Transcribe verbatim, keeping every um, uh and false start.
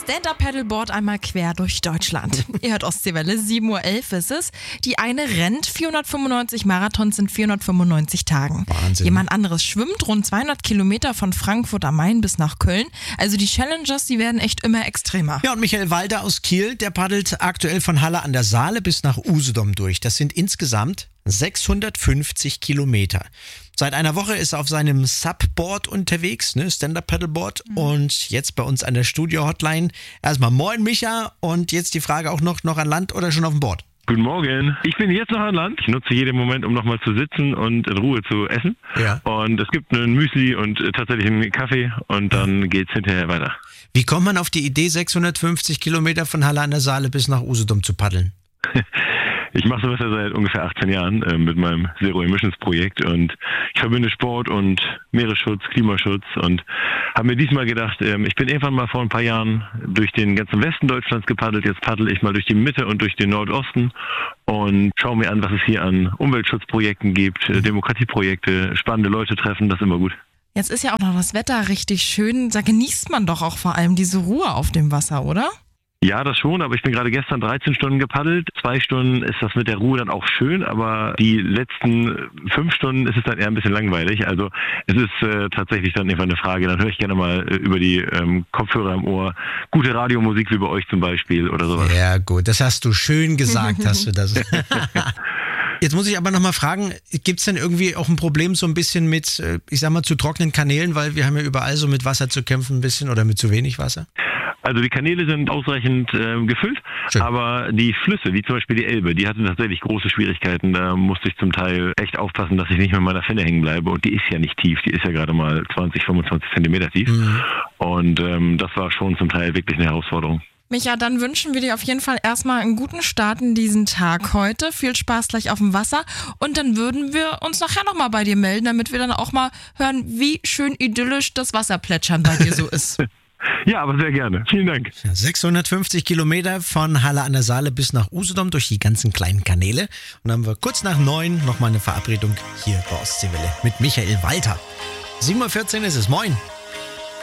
Stand-Up-Paddleboard einmal quer durch Deutschland. Ihr hört Ostseewelle, sieben Uhr elf ist es. Die eine rennt vierhundertfünfundneunzig Marathons in vierhundertfünfundneunzig Tagen. Wahnsinn. Jemand anderes schwimmt rund zweihundert Kilometer von Frankfurt am Main bis nach Köln. Also die Challengers, die werden echt immer extremer. Ja, und Michael Walter aus Kiel, der paddelt aktuell von Halle an der Saale bis nach Usedom durch. Das sind insgesamt sechshundertfünfzig Kilometer. Seit einer Woche ist er auf seinem Subboard unterwegs, ne, Stand-Up-Paddleboard. Mhm. Und jetzt bei uns an der Studio-Hotline. Erstmal moin Micha, und jetzt die Frage auch noch, noch an Land oder schon auf dem Board? Guten Morgen. Ich bin jetzt noch an Land. Ich nutze jeden Moment, um nochmal zu sitzen und in Ruhe zu essen. Ja. Und es gibt einen Müsli und tatsächlich einen Kaffee und dann geht's hinterher weiter. Wie kommt man auf die Idee, sechshundertfünfzig Kilometer von Halle an der Saale bis nach Usedom zu paddeln? Ich mache sowas ja seit ungefähr achtzehn Jahren äh, mit meinem Zero Emissions Projekt und ich verbinde Sport und Meeresschutz, Klimaschutz und habe mir diesmal gedacht, äh, ich bin irgendwann mal vor ein paar Jahren durch den ganzen Westen Deutschlands gepaddelt, jetzt paddel ich mal durch die Mitte und durch den Nordosten und schaue mir an, was es hier an Umweltschutzprojekten gibt, äh, Demokratieprojekte, spannende Leute treffen, das ist immer gut. Jetzt ist ja auch noch das Wetter richtig schön. Da genießt man doch auch vor allem diese Ruhe auf dem Wasser, oder? Ja, das schon, aber ich bin gerade gestern dreizehn Stunden gepaddelt. Zwei Stunden ist das mit der Ruhe dann auch schön, aber die letzten fünf Stunden ist es dann eher ein bisschen langweilig. Also es ist äh, tatsächlich dann einfach eine Frage, dann höre ich gerne mal äh, über die ähm, Kopfhörer im Ohr gute Radiomusik wie bei euch zum Beispiel oder sowas. Ja gut, das hast du schön gesagt, hast du das. Jetzt muss ich aber nochmal fragen, gibt es denn irgendwie auch ein Problem so ein bisschen mit, ich sag mal, zu trockenen Kanälen, weil wir haben ja überall so mit Wasser zu kämpfen ein bisschen oder mit zu wenig Wasser? Also die Kanäle sind ausreichend äh, gefüllt, Schön. aber die Flüsse, wie zum Beispiel die Elbe, die hatten tatsächlich große Schwierigkeiten. Da musste ich zum Teil echt aufpassen, dass ich nicht mit meiner Fenne hängen bleibe. Und die ist ja nicht tief, die ist ja gerade mal zwanzig, fünfundzwanzig Zentimeter tief. Mhm. Und ähm, das war schon zum Teil wirklich eine Herausforderung. Micha, dann wünschen wir dir auf jeden Fall erstmal einen guten Start in diesen Tag heute. Viel Spaß gleich auf dem Wasser. Und dann würden wir uns nachher nochmal bei dir melden, damit wir dann auch mal hören, wie schön idyllisch das Wasserplätschern bei dir so ist. Ja, aber sehr gerne. Vielen Dank. Ja, sechshundertfünfzig Kilometer von Halle an der Saale bis nach Usedom durch die ganzen kleinen Kanäle. Und dann haben wir kurz nach neun nochmal eine Verabredung hier bei Ostseewelle mit Michael Walter. sieben Uhr vierzehn ist es. Moin.